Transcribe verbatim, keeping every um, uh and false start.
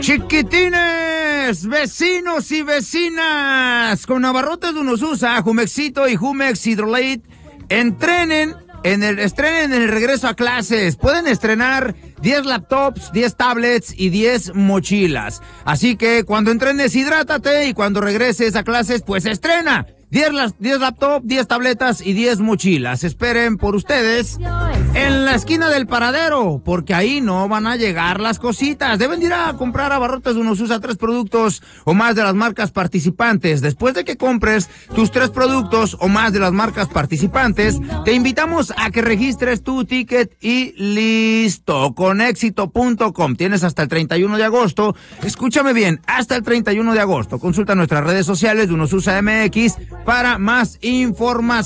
Chiquitines, vecinos y vecinas, con abarrotes de Unosusa, Jumexito y Jumex Hydrolate, entrenen en el, estrenen en el regreso a clases. Pueden estrenar diez laptops, diez tablets y diez mochilas. Así que cuando entrenes, hidrátate, y cuando regreses a clases, pues estrena diez, diez laptops, diez tabletas y diez mochilas. Esperen por ustedes en la esquina del paradero, porque ahí no van a llegar las cositas. Deben ir a comprar abarrotes de Unosusa, tres productos o más de las marcas participantes. Después de que compres tus tres productos o más de las marcas participantes, te invitamos a que registres tu ticket y listo. Con éxito punto com. Tienes hasta el treinta y uno de agosto. Escúchame bien, hasta el treinta y uno de agosto. Consulta nuestras redes sociales de Unosusa M X para más información.